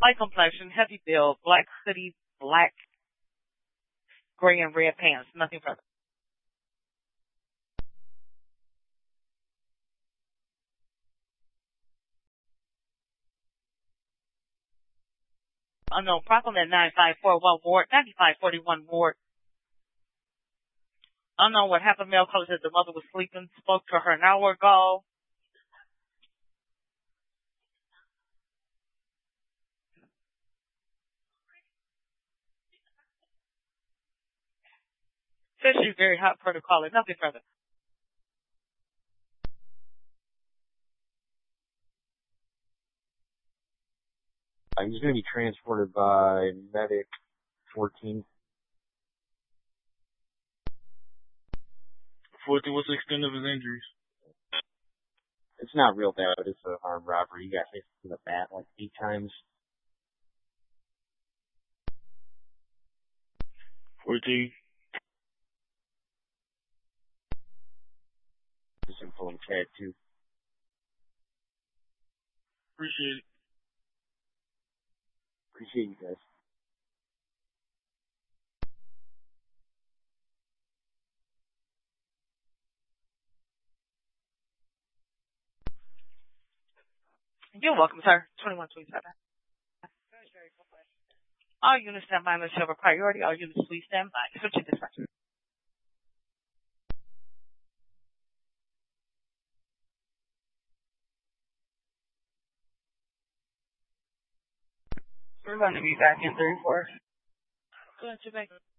Light complexion, heavy build, black hoodie, black, gray, and red pants. Nothing further. Unknown problem at 9541 Ward, 9541 Ward. Unknown what happened. Male color said the mother was sleeping. Spoke to her an hour ago. Said she's very hot for the caller. Nothing further. He's going to be transported by medic 14. 14, what's the extent of his injuries? It's not real bad. It's a armed robbery. He got hit in the bat like 8 times. 14. Just in pulling CAD too. Appreciate it. Appreciate you guys. You're welcome, sir. 2127. All units stand by unless you have a priority. All units please stand by. Switch to dispatch. We're going to be back in 3-4. Go ahead, you're back.